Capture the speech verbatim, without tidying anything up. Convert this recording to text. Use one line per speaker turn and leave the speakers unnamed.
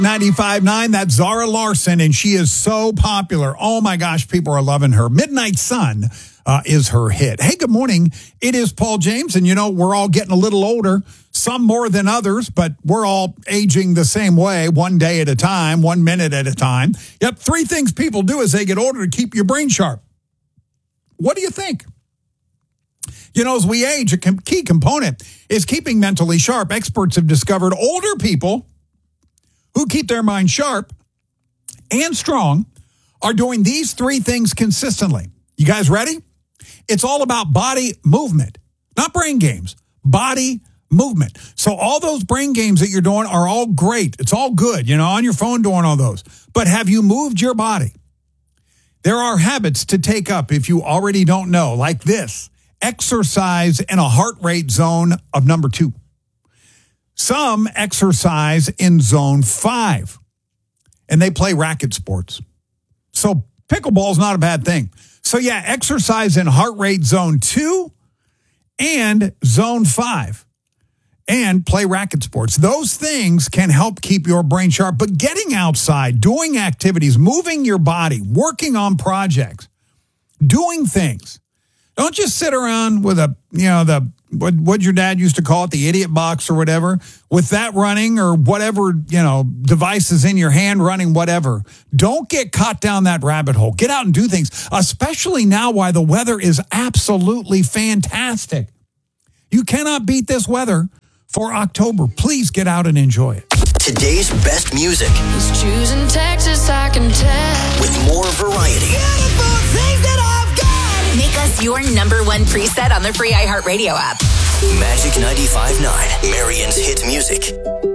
ninety-five point nine, that's Zara Larsson, and she is so popular. Oh, my gosh, people are loving her. Midnight Sun uh, is her hit. Hey, good morning. It is Paul James, and, you know, we're all getting a little older, some more than others, but we're all aging the same way, one day at a time, one minute at a time. Yep, three things people do as they get older to keep your brain sharp. What do you think? You know, as we age, a key component is keeping mentally sharp. Experts have discovered older people who keep their mind sharp and strong are doing these three things consistently. You guys ready? It's all about body movement, not brain games, body movement. So all those brain games that you're doing are all great. It's all good, you know, on your phone doing all those. But have you moved your body? There are habits to take up if you already don't know, like this: exercise in a heart rate zone of number two. Some exercise in zone five, and they play racket sports. So pickleball is not a bad thing. So yeah, exercise in heart rate zone two and zone five, and play racket sports. Those things can help keep your brain sharp, but getting outside, doing activities, moving your body, working on projects, doing things. Don't just sit around with a, you know, the, what what your dad used to call it, the idiot box or whatever, with that running or whatever, you know, devices in your hand running, whatever. Don't get caught down that rabbit hole. Get out and do things, especially now while the weather is absolutely fantastic. You cannot beat this weather for October. Please get out and enjoy it.
Today's best music.
He's choosing Texas, I can tell.
With more variety.
Beautiful things that I've got.
Make us your number one preset on the free iHeartRadio app.
Magic ninety-five point nine, Marion's hit music.